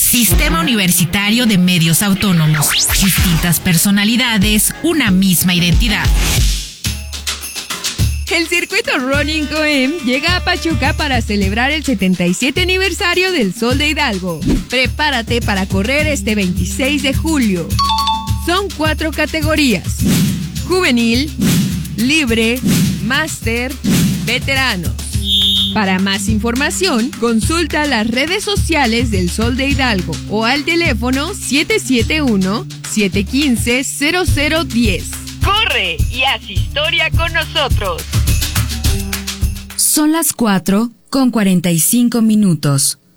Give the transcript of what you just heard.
Sistema Universitario de Medios Autónomos. Distintas personalidades, una misma identidad. El circuito Running Coem llega a Pachuca para celebrar el 77 aniversario del Sol de Hidalgo. Prepárate para correr este 26 de julio. Son 4 categorías: juvenil, libre, máster, veteranos. Para más información, consulta las redes sociales del Sol de Hidalgo o al teléfono 771-715-0010. ¡Corre y haz historia con nosotros! Son las 4:45.